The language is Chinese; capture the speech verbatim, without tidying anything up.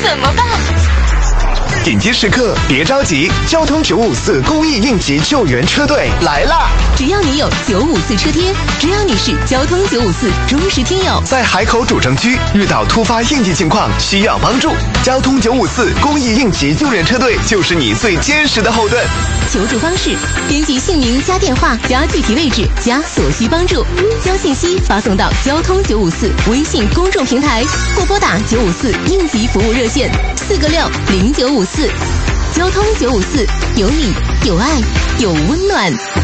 怎么办？ 紧急时刻别着急，交通九五四公益应急救援车队来啦！ 只要你有九五四车贴，只要你是交通九五四忠实听友， 在海口主城区遇到突发应急情况需要帮助，交通九五四公益应急救援车队就是你最坚实的后盾。 求助方式：编辑姓名加电话加具体位置加所需帮助，将信息发送到交通九五四微信公众平台，或拨打九五四应急服务热线四个六零九五四。交通九五四，有你有爱有温暖。